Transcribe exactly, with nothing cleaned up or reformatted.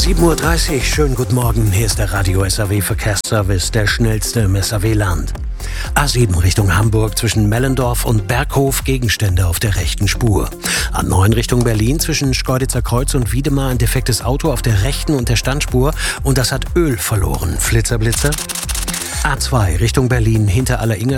sieben Uhr dreißig, schönen guten Morgen. Hier ist der Radio S A W Verkehrsservice, der schnellste im S A W-Land. A sieben Richtung Hamburg zwischen Mellendorf und Berghof, Gegenstände auf der rechten Spur. A neun Richtung Berlin zwischen Schkeuditzer Kreuz und Wiedemar ein defektes Auto auf der rechten und der Standspur und das hat Öl verloren. Flitzer, Blitzer. A zwei Richtung Berlin hinter Alleringerstraße